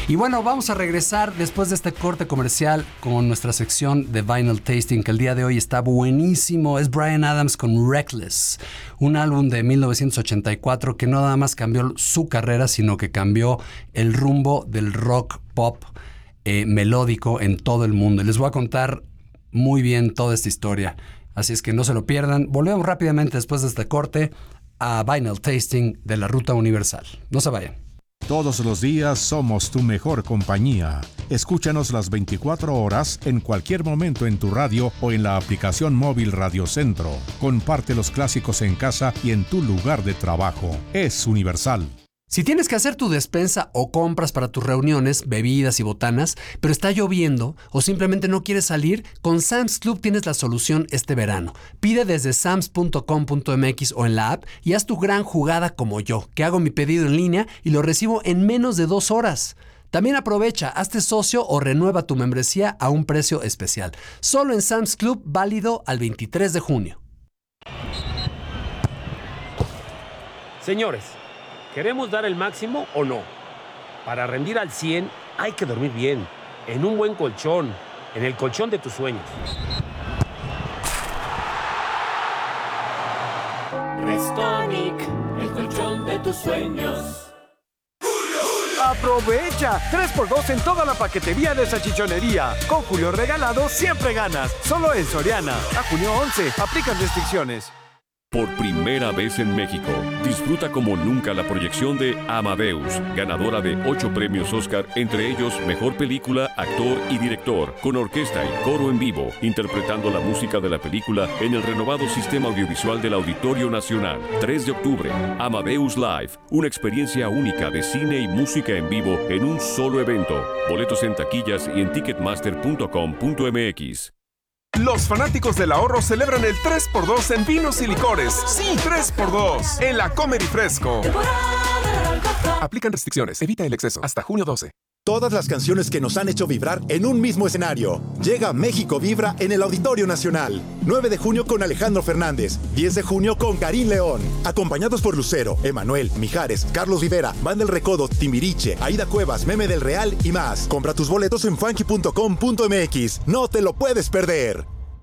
Y bueno, vamos a regresar después de este corte comercial con nuestra sección de Vinyl Tasting, que el día de hoy está buenísimo. Es Bryan Adams con Reckless, un álbum de 1984 que no nada más cambió su carrera, sino que cambió el rumbo del rock pop melódico en todo el mundo. Y les voy a contar muy bien toda esta historia, así es que no se lo pierdan. Volvemos rápidamente después de este corte a Vinyl Tasting de la Ruta Universal. No se vayan. Todos los días somos tu mejor compañía. Escúchanos las 24 horas en cualquier momento en tu radio o en la aplicación móvil Radio Centro. Comparte los clásicos en casa y en tu lugar de trabajo. Es Universal. Si tienes que hacer tu despensa o compras para tus reuniones, bebidas y botanas, pero está lloviendo o simplemente no quieres salir, con Sam's Club tienes la solución este verano. Pide desde sams.com.mx o en la app y haz tu gran jugada como yo, que hago mi pedido en línea y lo recibo en menos de 2 horas. También aprovecha, hazte socio o renueva tu membresía a un precio especial. Solo en Sam's Club, válido al 23 de junio. Señores, ¿queremos dar el máximo o no? Para rendir al 100 hay que dormir bien, en un buen colchón, en el colchón de tus sueños. Restonic, el colchón de tus sueños. ¡Aprovecha! 3x2 en toda la paquetería de salchichonería. Con Julio Regalado siempre ganas. Solo en Soriana. A junio 11. Aplican restricciones. Por primera vez en México, disfruta como nunca la proyección de Amadeus, ganadora de 8 premios Oscar, entre ellos Mejor Película, Actor y Director, con orquesta y coro en vivo, interpretando la música de la película en el renovado sistema audiovisual del Auditorio Nacional. 3 de octubre, Amadeus Live, una experiencia única de cine y música en vivo en un solo evento. Boletos en taquillas y en ticketmaster.com.mx. Los fanáticos del ahorro celebran el 3x2 en vinos y licores. Sí, 3x2 en la Comer y Fresco. Aplican restricciones. Evita el exceso. Hasta junio 12. Todas las canciones que nos han hecho vibrar en un mismo escenario. Llega México Vibra en el Auditorio Nacional. 9 de junio con Alejandro Fernández. 10 de junio con Karim León. Acompañados por Lucero, Emanuel, Mijares, Carlos Rivera, Banda El Recodo, Timbiriche, Aida Cuevas, Meme del Real y más. Compra tus boletos en funky.com.mx. No te lo puedes perder.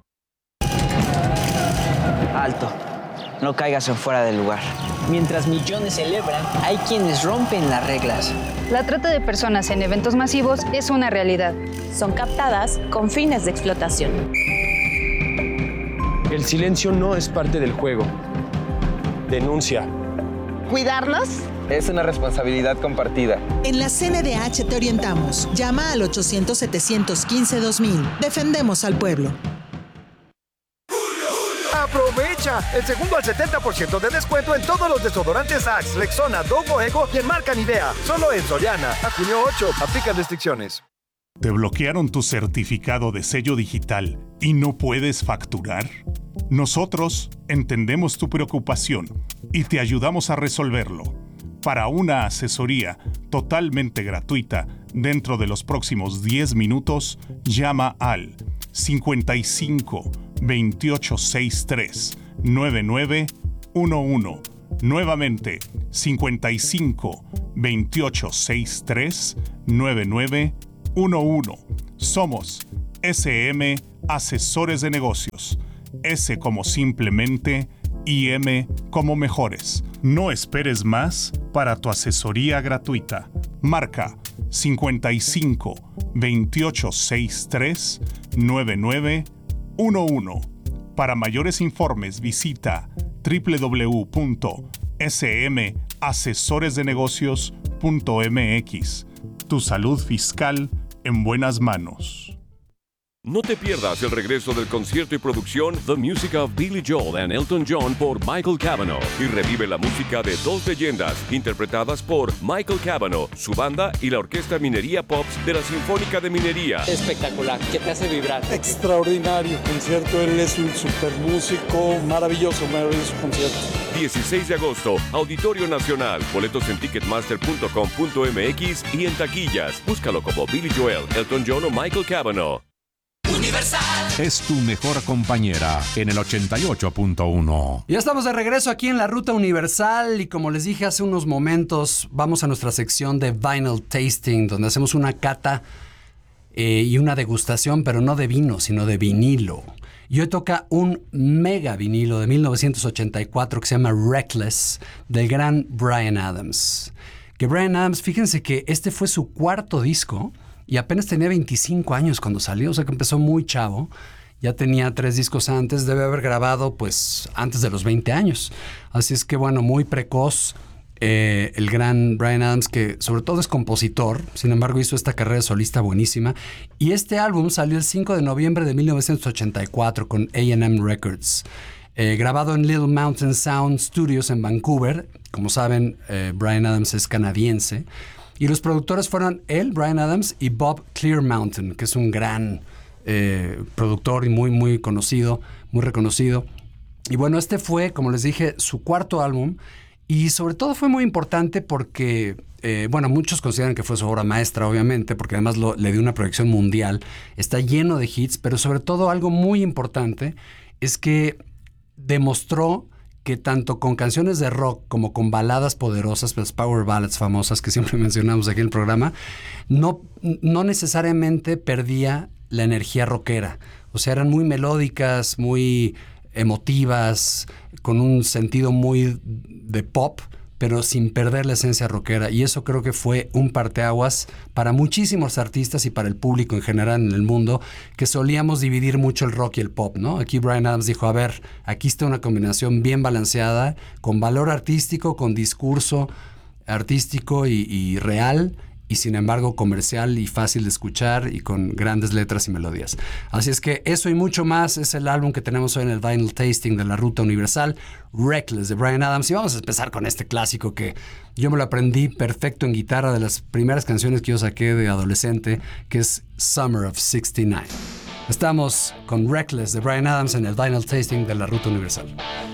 Alto. No caigas en fuera del lugar. Mientras millones celebran, hay quienes rompen las reglas. La trata de personas en eventos masivos es una realidad. Son captadas con fines de explotación. El silencio no es parte del juego. Denuncia. ¿Cuidarnos? Es una responsabilidad compartida. En la CNDH te orientamos. Llama al 800-715-2000. Defendemos al pueblo. ¡Aprovecha! El segundo al 70% de descuento en todos los desodorantes Axe, Rexona, Dogo Ego y en marca Nivea. Solo en Soriana. A junio 8. Aplican restricciones. ¿Te bloquearon tu certificado de sello digital y no puedes facturar? Nosotros entendemos tu preocupación y te ayudamos a resolverlo. Para una asesoría totalmente gratuita dentro de los próximos 10 minutos, llama al 55 2863 9911. Nuevamente, 55 2863 9911. Somos SM Asesores de Negocios. S como simplemente y M como mejores. No esperes más para tu asesoría gratuita. Marca 55 2863 9911. Para mayores informes visita www.smasesoresdenegocios.mx. Tu salud fiscal en buenas manos. No te pierdas el regreso del concierto y producción The Music of Billy Joel and Elton John por Michael Cavanaugh y revive la música de dos leyendas interpretadas por Michael Cavanaugh, su banda y la Orquesta Minería Pops de la Sinfónica de Minería. Espectacular, que te hace vibrar. Extraordinario concierto, él es un super músico, maravilloso concierto. 16 de agosto, Auditorio Nacional. Boletos en ticketmaster.com.mx y en taquillas. Búscalo como Billy Joel, Elton John o Michael Cavanaugh. Universal. Es tu mejor compañera en el 88.1. Ya estamos de regreso aquí en la Ruta Universal y como les dije hace unos momentos, vamos a nuestra sección de Vinyl Tasting, donde hacemos una cata y una degustación, pero no de vino, sino de vinilo. Y hoy toca un mega vinilo de 1984 que se llama Reckless, del gran Bryan Adams. Que Bryan Adams, fíjense que este fue su cuarto disco y apenas tenía 25 años cuando salió, o sea que empezó muy chavo. Ya tenía 3 discos antes, debe haber grabado pues antes de los 20 años. Así es que bueno, muy precoz el gran Bryan Adams, que sobre todo es compositor, sin embargo hizo esta carrera solista buenísima. Y este álbum salió el 5 de noviembre de 1984 con A&M Records. Grabado en Little Mountain Sound Studios en Vancouver. Como saben, Bryan Adams es canadiense. Y los productores fueron él, Bryan Adams, y Bob Clearmountain, que es un gran productor y muy, muy conocido, muy reconocido. Y bueno, este fue, como les dije, su cuarto álbum. Y sobre todo fue muy importante porque, bueno, muchos consideran que fue su obra maestra, obviamente, porque además le dio una proyección mundial. Está lleno de hits, pero sobre todo algo muy importante es que demostró que tanto con canciones de rock como con baladas poderosas, pues power ballads famosas que siempre mencionamos aquí en el programa, no necesariamente perdía la energía rockera. O sea, eran muy melódicas, muy emotivas, con un sentido muy de pop, pero sin perder la esencia rockera. Y eso creo que fue un parteaguas para muchísimos artistas y para el público en general en el mundo, que solíamos dividir mucho el rock y el pop, ¿no? Aquí Bryan Adams dijo, a ver, aquí está una combinación bien balanceada, con valor artístico, con discurso artístico y real, y sin embargo comercial y fácil de escuchar y con grandes letras y melodías. Así es que eso y mucho más es el álbum que tenemos hoy en el Vinyl Tasting de la Ruta Universal, Reckless de Bryan Adams. Y vamos a empezar con este clásico que yo me lo aprendí perfecto en guitarra, de las primeras canciones que yo saqué de adolescente, que es Summer of '69. Estamos con Reckless de Bryan Adams en el Vinyl Tasting de la Ruta Universal.